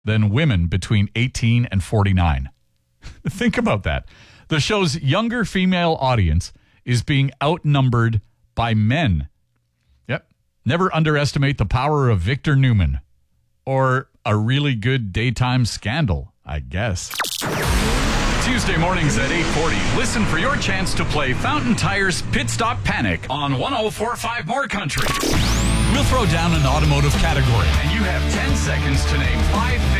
than women between 18 and 49. Think about that. The show's younger female audience is being outnumbered by men. Yep. Never underestimate the power of Victor Newman or a really good daytime scandal, I guess. Tuesday mornings at 8:40. Listen for your chance to play Fountain Tire's Pit Stop Panic on 104.5 More Country. We'll throw down an automotive category, and you have 10 seconds to name 5